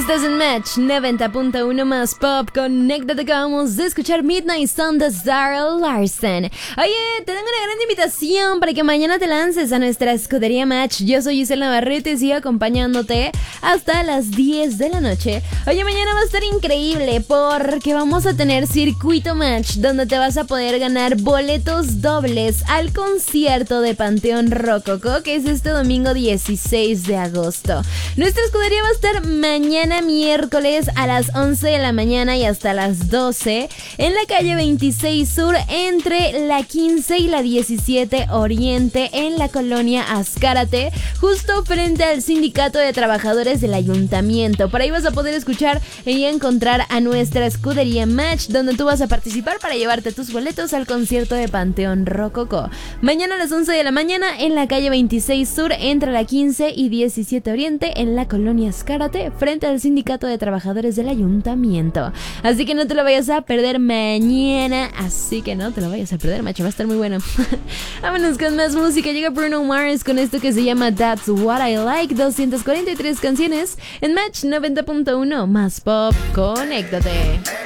Estás en Match 90.1 más pop. Conéctate que vamos a escuchar Midnight Sun de Zara Larsson. Oye, te tengo una gran invitación para que mañana te lances a nuestra escudería Match. Yo soy Giselle Navarrete y sigo acompañándote hasta las 10 de la noche. Oye, mañana va a estar increíble porque vamos a tener Circuito Match, donde te vas a poder ganar boletos dobles al concierto de Panteón Rococó, que es este domingo 16 de agosto. Nuestra escudería va a estar mañana miércoles a las 11 de la mañana y hasta las 12 en la calle 26 Sur, entre la 15 y la 17 Oriente, en la colonia Azcárate, justo frente al Sindicato de Trabajadores del Ayuntamiento. Por ahí vas a poder escuchar y encontrar a nuestra escudería Match, donde tú vas a participar para llevarte tus boletos al concierto de Panteón Rococó. Mañana a las 11 de la mañana en la calle 26 Sur, entre la 15 y 17 Oriente, en la colonia Azcárate, frente al Sindicato de Trabajadores del Ayuntamiento. Así que no te lo vayas a perder mañana. Así que no te lo vayas a perder, macho. Va a estar muy bueno. Vámonos con más música. Llega Bruno Mars con esto que se llama That's What I Like. 243 canciones en Match 90.1 más pop. Conéctate.